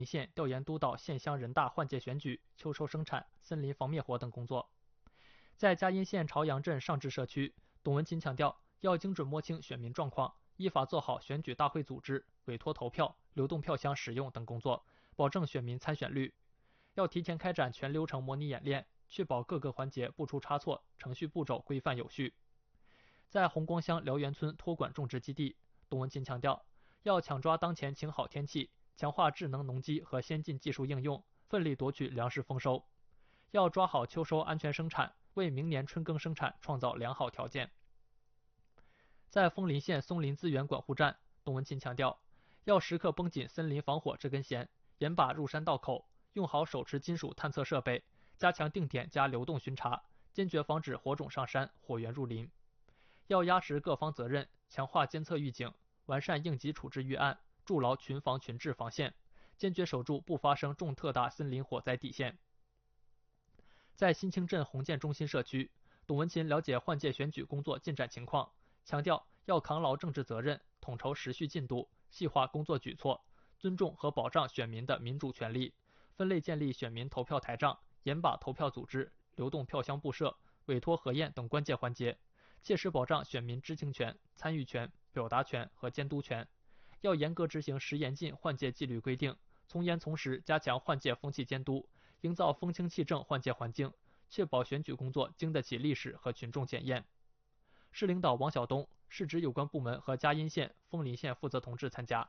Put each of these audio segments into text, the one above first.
县调研督导县乡人大换届选举、秋收生产、森林防灭火等工作。在嘉荫县朝阳镇上志社区，董文琴强调，要精准摸清选民状况，依法做好选举大会组织、委托投票、流动票箱使用等工作，保证选民参选率。要提前开展全流程模拟演练，确保各个环节不出差错，程序步骤规范有序。在红光乡辽源村托管种植基地，董文琴强调，要抢抓当前晴好天气，强化智能农机和先进技术应用，奋力夺取粮食丰收。要抓好秋收安全生产，为明年春耕生产创造良好条件。在枫林县松林资源管护站，董文琴强调，要时刻绷紧森林防火这根弦，严把入山道口，用好手持金属探测设备，加强定点加流动巡查，坚决防止火种上山、火源入林。要压实各方责任，强化监测预警，完善应急处置预案，筑牢群防群治防线，坚决守住不发生重特大森林火灾底线。在新清镇红建中心社区，董文琴了解换届选举工作进展情况，强调要扛牢政治责任，统筹时序进度，细化工作举措，尊重和保障选民的民主权利，分类建立选民投票台账，严把投票组织、流动票箱布设、委托核验等关键环节，切实保障选民知情权、参与权、表达权和监督权。要严格执行10严禁换届纪律规定，从严从实加强换届风气监督，营造风清气正换届环境，确保选举工作经得起历史和群众检验。市领导王晓东、市直有关部门和嘉荫县、枫林县负责同志参加。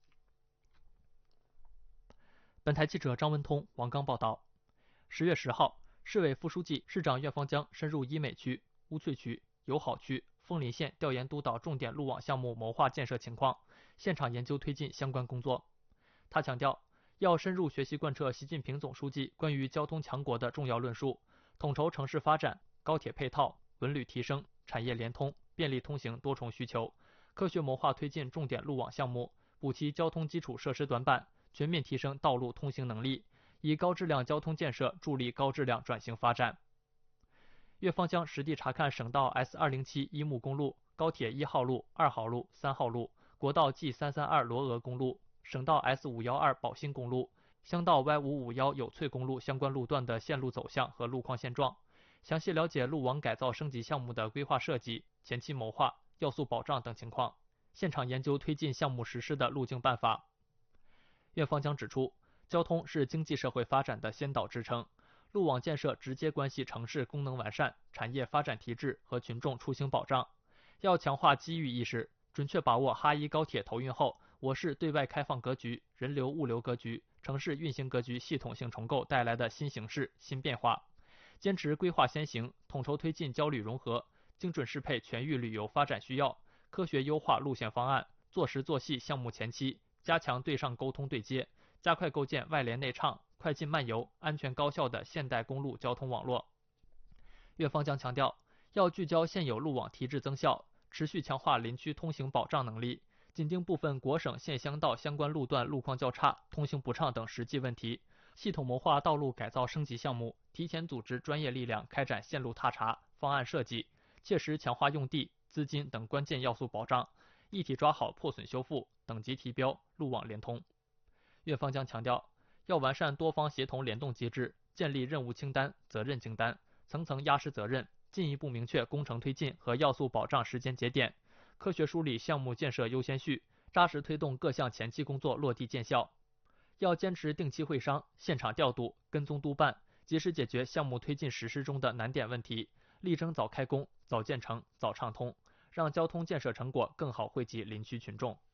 本台记者张文通、王刚报道。10月10号，市委副书记、市长苑方江深入医美区、乌翠区、友好区、枫林县调研督导重点路网项目谋划建设情况，现场研究推进相关工作。他强调，要深入学习贯彻习近平总书记关于交通强国的重要论述，统筹城市发展、高铁配套、文旅提升、产业联通、便利通行多重需求，科学谋划推进重点路网项目，补齐交通基础设施短板，全面提升道路通行能力，以高质量交通建设助力高质量转型发展。岳方将实地查看省道 S207伊木公路、高铁1号路、2号路、3号路、国道 G332罗峨公路、省道 S512宝兴公路、乡道 Y551有翠公路相关路段的线路走向和路况现状，详细了解路网改造升级项目的规划设计、前期谋划、要素保障等情况，现场研究推进项目实施的路径办法。院方将指出，交通是经济社会发展的先导支撑，路网建设直接关系城市功能完善、产业发展提质和群众出行保障。要强化机遇意识，准确把握哈一高铁投运后我市对外开放格局、人流物流格局、城市运行格局系统性重构带来的新形势、新变化，坚持规划先行，统筹推进交旅融合，精准适配全域旅游发展需要，科学优化路线方案，做实做细项目前期，加强对上沟通对接，加快构建外联内畅、快进慢游、安全高效的现代公路交通网络。岳方将强调，要聚焦现有路网提质增效，持续强化林区通行保障能力，紧盯部分国省县乡道相关路段路况较差、通行不畅等实际问题，系统谋划道路改造升级项目，提前组织专业力量开展线路踏查、方案设计，切实强化用地、资金等关键要素保障，一体抓好破损修复、等级提标、路网联通。岳方将强调，要完善多方协同联动机制，建立任务清单、责任清单，层层压实责任，进一步明确工程推进和要素保障时间节点，科学梳理项目建设优先序，扎实推动各项前期工作落地见效。要坚持定期会商、现场调度、跟踪督办，及时解决项目推进实施中的难点问题，力争早开工、早建成、早畅通，让交通建设成果更好惠及林区群众。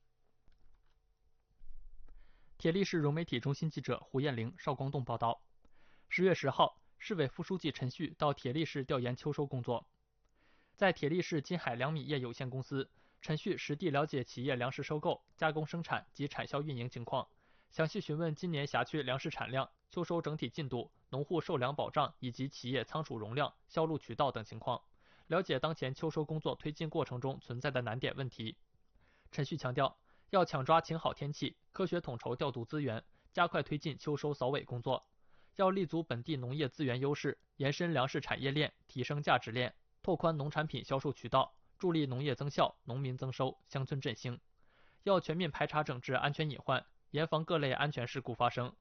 铁力市融媒体中心记者胡艳玲、邵光栋报道。10月10号，市委副书记陈旭到铁力市调研秋收工作。在铁力市金海粮米业有限公司，陈旭实地了解企业粮食收购、加工生产及产销运营情况，详细询问今年辖区粮食产量、秋收整体进度、农户受粮保障以及企业仓储容量、销路渠道等情况，了解当前秋收工作推进过程中存在的难点问题。陈旭强调，要抢抓晴好天气，科学统筹调度资源，加快推进秋收扫尾工作。要立足本地农业资源优势，延伸粮食产业链，提升价值链，拓宽农产品销售渠道，助力农业增效、农民增收、乡村振兴。要全面排查整治安全隐患， 严防各类安全事故发生。